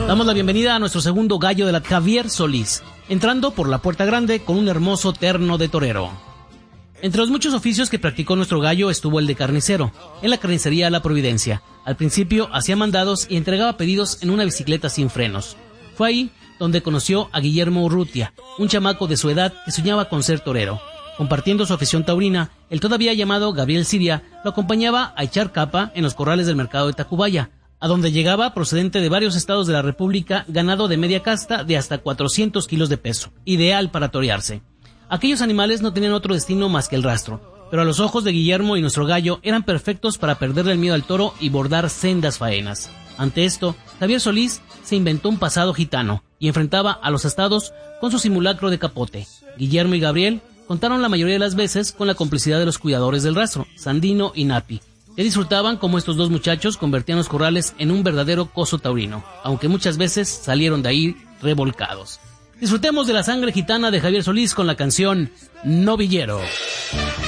Damos la bienvenida a nuestro segundo gallo de la Javier Solís, entrando por la puerta grande con un hermoso terno de torero. Entre los muchos oficios que practicó nuestro gallo estuvo el de carnicero, en la carnicería La Providencia. Al principio hacía mandados y entregaba pedidos en una bicicleta sin frenos. Fue ahí donde conoció a Guillermo Urrutia, un chamaco de su edad que soñaba con ser torero. Compartiendo su afición taurina, el todavía llamado Gabriel Siria lo acompañaba a echar capa en los corrales del mercado de Tacubaya, a donde llegaba procedente de varios estados de la República ganado de media casta de hasta 400 kilos de peso, ideal para torearse. Aquellos animales no tenían otro destino más que el rastro, pero a los ojos de Guillermo y nuestro gallo eran perfectos para perderle el miedo al toro y bordar sendas faenas. Ante esto, Javier Solís se inventó un pasado gitano y enfrentaba a los estados con su simulacro de capote. Guillermo y Gabriel contaron la mayoría de las veces con la complicidad de los cuidadores del rastro, Sandino y Napi, que disfrutaban como estos dos muchachos convertían los corrales en un verdadero coso taurino, aunque muchas veces salieron de ahí revolcados. Disfrutemos de la sangre gitana de Javier Solís con la canción Novillero.